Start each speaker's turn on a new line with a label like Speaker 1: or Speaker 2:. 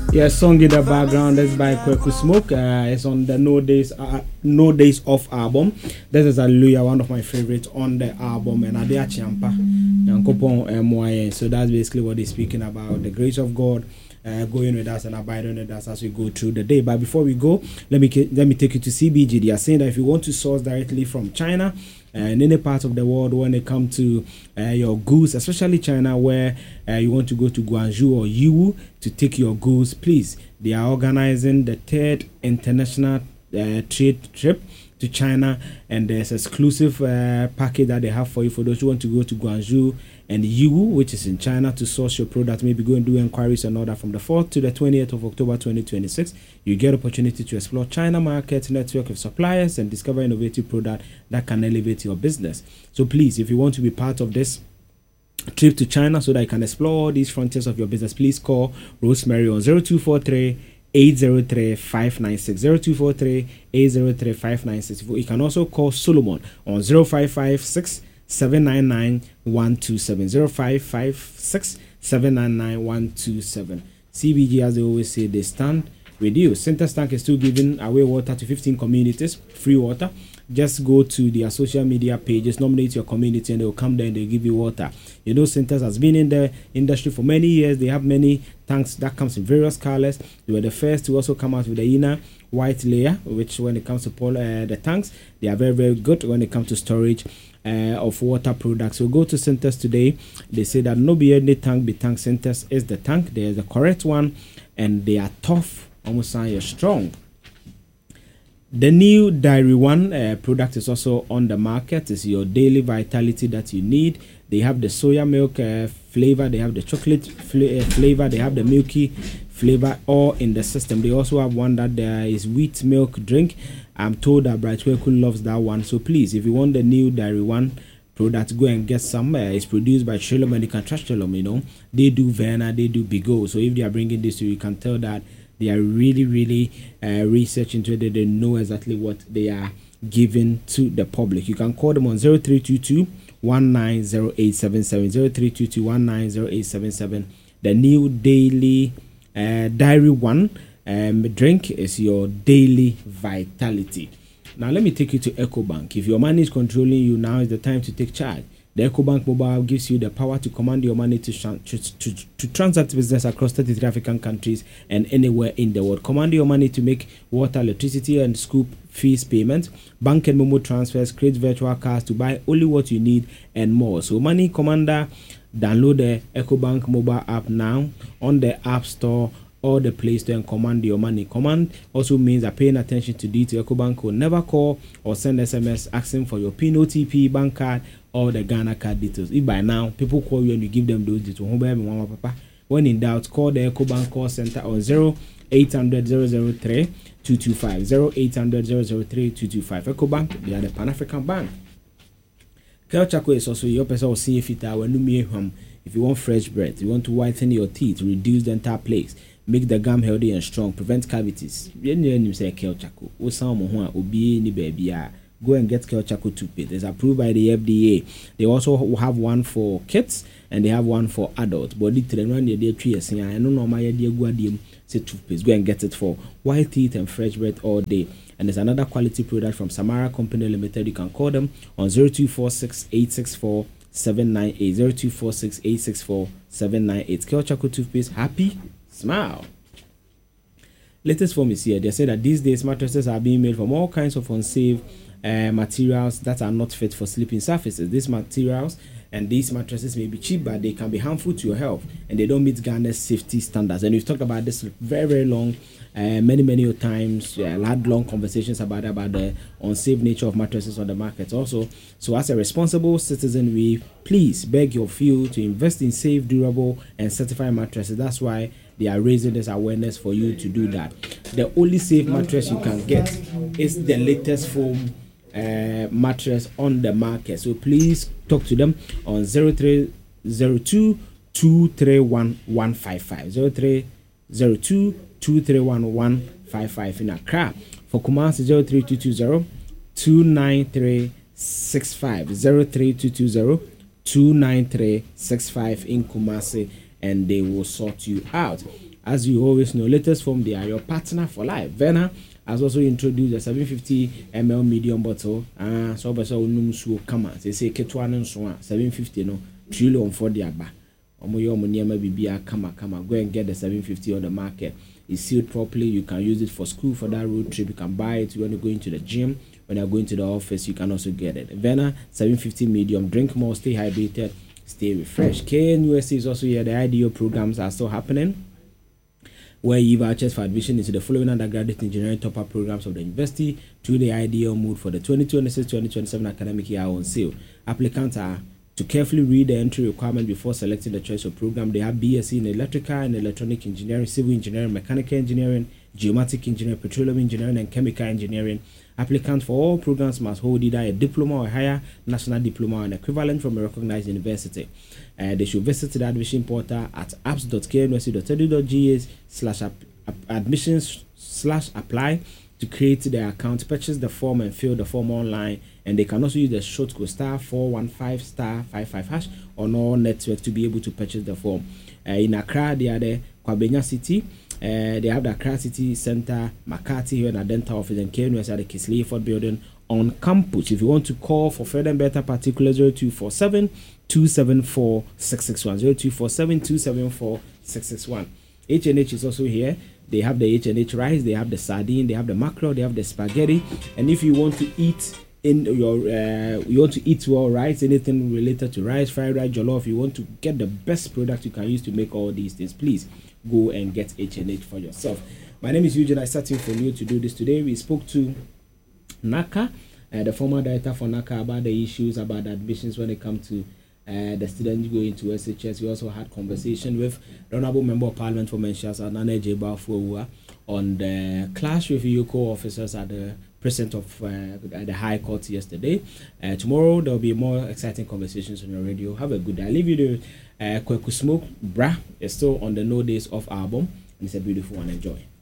Speaker 1: Yeah, song in the background that's by Kweku Smoke. It's on the No Days Off album. This is Hallelujah, one of my favorites on the album, and Adia Chiampa, Yankopon MYN. So that's basically what they're speaking about, the grace of God going with us and abiding with us as we go through the day. But before we go, let me take you to CBG. They are saying that if you want to source directly from China, in any part of the world, when it comes to your goods, especially China, where you want to go to Guangzhou or Yiwu to take your goods, please, they are organizing the third international trade trip to China, and there's exclusive package that they have for you for those who want to go to Guangzhou and Yiwu, which is in China, to source your product. Maybe go and do inquiries and order from the 4th to the 20th of October 2026. You get opportunity to explore China market network of suppliers and discover innovative product that can elevate your business. So please, if you want to be part of this trip to China so that you can explore these frontiers of your business, please call Rosemary on 0243 803 596 0243 803 596. You can also call Solomon on 0556 799 127 0556 799 127. CBG, as they always say, they stand with you. Center Tank is still giving away water to 15 communities, free water. Just go to their social media pages, nominate your community, and they'll come there and they'll give you water. You know, Centers has been in the industry for many years. They have many tanks that comes in various colors. They were the first to also come out with the inner white layer, which when it comes to the tanks, they are very, very good when it comes to storage of water products. So go to Centers today. They say that no be any tank, be tank. Centers is the tank. They are the correct one, and they are tough, almost like you're strong. The new Diary One product is also on the market. It's your daily vitality that you need. They have the soya milk flavor, they have the chocolate flavor, they have the milky flavor, all in the system. They also have one that there is wheat milk drink. I'm told that Brightwell loves that one. So please, if you want the new Diary One product, go and get some. It's produced by Shalom, and you can trust Shalom. You know, they do Verna, they do Bigo. So if they are bringing this to you, you can tell that they are really, really researching into it. They know exactly what they are giving to the public. You can call them on 0322 190877 0322 190877. The new daily Diary One drink is your daily vitality. Now let me take you to EcoBank. If your money is controlling you, now is the time to take charge. The EcoBank Mobile gives you the power to command your money to transact business across 33 African countries and anywhere in the world. Command your money to make water, electricity, and school fees payments, bank and Momo transfers, create virtual cards to buy only what you need, and more. So Money Commander, download the EcoBank mobile app now on the App Store or the Play Store and command your money. Command also means that paying attention to detail. EcoBank will never call or send SMS asking for your PIN, OTP, bank card, or the Ghana card details. If by now people call you and you give them those details, when in doubt, call the EcoBank call center on 0800 003 225 0800 003 225. EcoBank, they are the Pan-African Bank. Kelchako is also your person will see if you want fresh breath, you want to whiten your teeth, reduce dental plaques, make the gum healthy and strong, prevent cavities. You say Kelchako. Go and get Kelchako toothpaste. It's approved by the FDA. They also have one for kids and they have one for adults. Body train run your 3 years. I don't know my idea. Say toothpaste. Go and get it for white teeth and fresh breath all day. And there's another quality product from Samara Company Limited. You can call them on 0246 864 798 0246 864 798. Kelchako toothpaste. Happy smile. Latest form is here. They say that these days mattresses are being made from all kinds of unsafe materials that are not fit for sleeping surfaces. These materials and these mattresses may be cheap, but they can be harmful to your health, and they don't meet Ghana's safety standards. And we've talked about this very, very long, many times. Had long conversations about the unsafe nature of mattresses on the market. Also, so as a responsible citizen, we please beg your few to invest in safe, durable, and certified mattresses. That's why they are raising this awareness for you to do that. The only safe mattress you can get is the latest foam mattress on the market. So please talk to them on 0302 231 155 0302 231 155 in Accra. For Kumasi 03220 293 65 03220 293 65 in Kumasi, and they will sort you out. As you always know, latest form, they are your partner for life. Vena has also introduced a 750 ml medium bottle. So unum so kama. They say ketwana so 750 no trillion for the aba. Omoyo moniema bibia kama. Go and get the 750 on the market. It's sealed properly. You can use it for school, for that road trip. You can buy it when you're going to the gym. When you're going to the office, you can also get it. Vena 750 medium. Drink more, stay hydrated, stay refreshed. KNUST is also here. The IDEO programs are still happening, where you vouchers for admission into the following undergraduate engineering top-up programs of the university through the IDEO mood for the 2026-2027 academic year on sale. Applicants are to carefully read the entry requirement before selecting the choice of program. They have BSc in electrical and electronic engineering, civil engineering, mechanical engineering, geomatic engineering, petroleum engineering, and chemical engineering. Applicants for all programs must hold either a diploma or higher national diploma and equivalent from a recognized university. They should visit the admission portal at apps.knusc.edu.ga/admissions/apply to create their account, purchase the form, and fill the form online. And they can also use the short code *415*55# on all networks to be able to purchase the form. In Accra, they are the Kwabenya City. They have the Accra City Center, Makati here in the dental office, and KNUST at the Kisley Ford building on campus. If you want to call for further and better particulars, 0247-274-661. 0247-274-661. H&H is also here. They have the H&H rice, they have the sardine, they have the mackerel, they have the spaghetti. And if you want to eat in your you want to eat well rice, anything related to rice, fried rice, jollof, you want to get the best product you can use to make all these things, please go and get H&H for yourself. My name is Eugene. I sat in for you to do this today. We spoke to NACA, the former director for NACA, about the issues about the admissions when it comes to the students going to SHS. We also had conversation with the Honorable Member of Parliament for Manchester, Nana J. Bafuwa, on the clash with Yoko officers at the precinct of the High Court yesterday. Tomorrow there will be more exciting conversations on your radio. Have a good day. I leave you to Kweku Smoke. Bra is still on the No Days Off album, and it's a beautiful one. Enjoy.